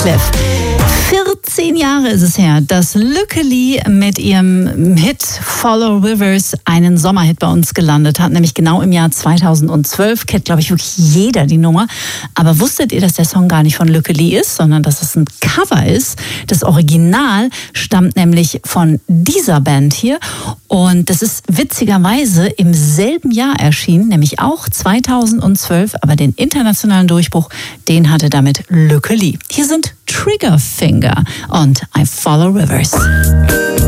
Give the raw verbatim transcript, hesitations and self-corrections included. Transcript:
Cliff. vierzehn Jahre ist es her, dass Lücke Lee mit ihrem Hit Follow Rivers einen Sommerhit bei uns gelandet hat, nämlich genau im Jahr zweitausendzwölf. Kennt, glaube ich, wirklich jeder die Nummer. Aber wusstet ihr, dass der Song gar nicht von Lücke Lee ist, sondern dass es ein Cover ist? Das Original stammt nämlich von dieser Band hier. Und das ist witzigerweise im selben Jahr erschienen, nämlich auch zweitausendzwölf. Aber den internationalen Durchbruch, den hatte damit Lücke Lee. Hier sind Triggerfinger und I Follow Rivers.